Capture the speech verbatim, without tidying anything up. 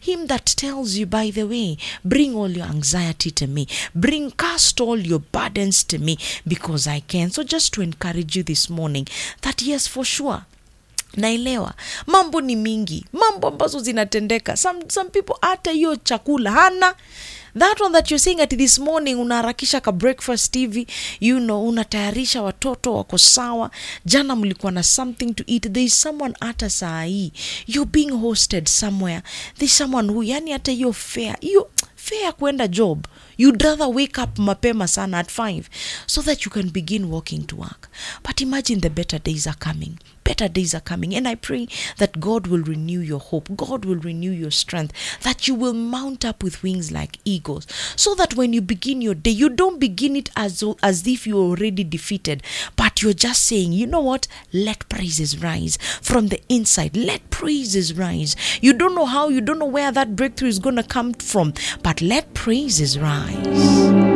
Him that tells you, by the way, bring all your anxiety to me. Bring, cast all your burdens to me because I can. So just to encourage you this morning that yes, for sure, naelewa mambo ni mingi, mambo ambazo zinatendeka. Some some people hata hiyo chakula hana. That one that you're saying at this morning, unaharakisha ka breakfast hivi, you know, unatayarisha watoto wako sawa, jana mlikuwa na something to eat. There is someone hata saa hii, you're being hosted somewhere. There's someone who, yani hata hiyo fair, hiyo fair kwenda job, you'd rather wake up mapema sana at five so that you can begin walking to work. But imagine the better days are coming. Better days are coming. And I pray that God will renew your hope. God will renew your strength. That you will mount up with wings like eagles. So that when you begin your day, you don't begin it as, as if you're already defeated. But you're just saying, you know what? Let praises rise from the inside. Let praises rise. You don't know how, you don't know where that breakthrough is going to come from. But let praises rise.